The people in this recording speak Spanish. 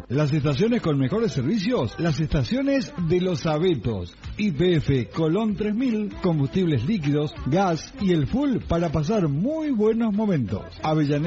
Las estaciones con mejores servicios, las estaciones de Los Abetos. YPF Colón 3000, combustibles líquidos, gas y el full para pasar muy buenos momentos. Avellaneda